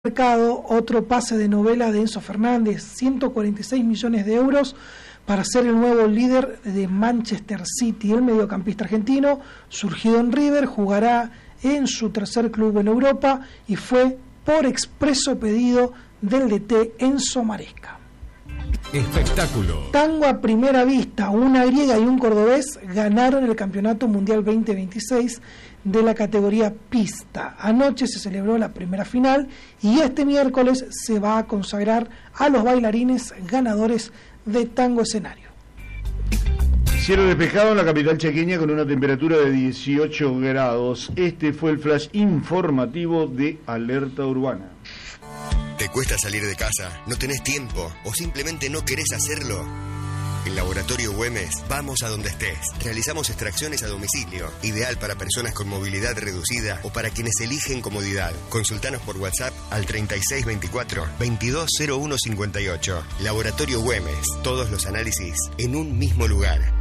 mercado otro pase de novela de Enzo Fernández, 146 millones de euros para ser el nuevo líder de Manchester City. El mediocampista argentino, surgido en River, jugará en su tercer club en Europa y fue por expreso pedido del DT Enzo Maresca. Espectáculo. Tango a primera vista, una griega y un cordobés ganaron el Campeonato Mundial 2026 de la categoría pista. Anoche se celebró la primera final y este miércoles se va a consagrar a los bailarines ganadores de tango escenario. Cielo despejado en la capital chaqueña con una temperatura de 18 grados. Este fue el flash informativo de Alerta Urbana. ¿Te cuesta salir de casa? ¿No tenés tiempo? ¿O simplemente no querés hacerlo? En Laboratorio Güemes, vamos a donde estés. Realizamos extracciones a domicilio, ideal para personas con movilidad reducida o para quienes eligen comodidad. Consultanos por WhatsApp al 3624-220158. Laboratorio Güemes, todos los análisis en un mismo lugar.